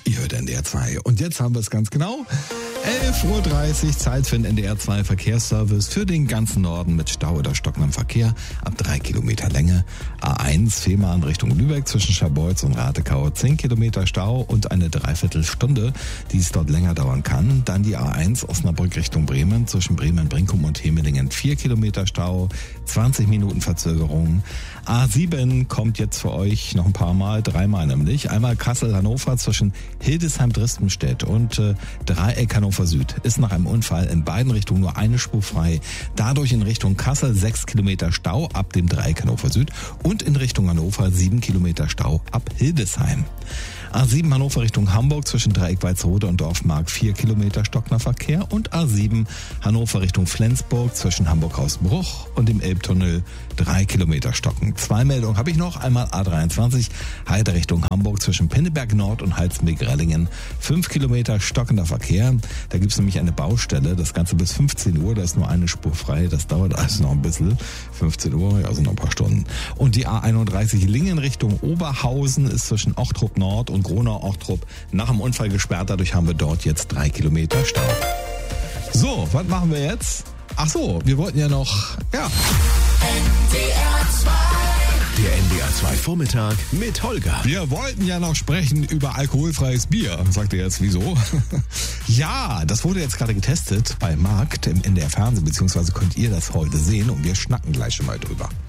Ihr hört NDR 2. Und jetzt haben wir es ganz genau. 11.30 Uhr, Zeit für den NDR 2 Verkehrsservice für den ganzen Norden mit Stau oder stockendem Verkehr ab 3 Kilometer Länge. A1 Fehmarn Richtung Lübeck zwischen Scharbeutz und Ratekau 10 Kilometer Stau und eine Dreiviertelstunde, die es dort länger dauern kann. Dann die A1 Osnabrück Richtung Bremen zwischen Bremen-Brinkum und Hemelingen 4 Kilometer Stau, 20 Minuten Verzögerung. A7 kommt jetzt für euch noch ein paar Mal, dreimal nämlich. Einmal Kassel-Hannover zwischen Hildesheim-Dristenstedt und Dreieck Hannover Süd. Ist nach einem Unfall in beiden Richtungen nur eine Spur frei. Dadurch in Richtung Kassel 6 Kilometer Stau ab dem Dreieck Hannover Süd und in Richtung Hannover 7 Kilometer Stau ab Hildesheim. A7 Hannover Richtung Hamburg zwischen Dreieck Walsrode und Dorfmark 4 Kilometer stockender Verkehr und A7 Hannover Richtung Flensburg zwischen Hamburg-Hausbruch und dem Elbtunnel 3 Kilometer stocken. 2 Meldungen habe ich noch. Einmal A23 Heide Richtung Hamburg zwischen Pinneberg Nord und Halstenbek-Rellingen 5 Kilometer stockender Verkehr. Da gibt es nämlich eine Baustelle. Das Ganze bis 15 Uhr. Da ist nur eine Spur frei. Das dauert also noch ein bisschen. 15 Uhr, also noch ein paar Stunden. Und die A31 Lingen Richtung Oberhausen ist zwischen Ochtrup Nord und Gronau-Ochtrup nach dem Unfall gesperrt. Dadurch haben wir dort jetzt 3 Kilometer Stau. So, was machen wir jetzt? Ach so, wir wollten ja noch, NDR 2. Der NDR 2 Vormittag mit Holger. Wir wollten ja noch sprechen über alkoholfreies Bier. Sagt ihr jetzt, wieso? Ja, das wurde jetzt gerade getestet bei Markt im NDR Fernsehen, beziehungsweise könnt ihr das heute sehen und wir schnacken gleich schon mal drüber.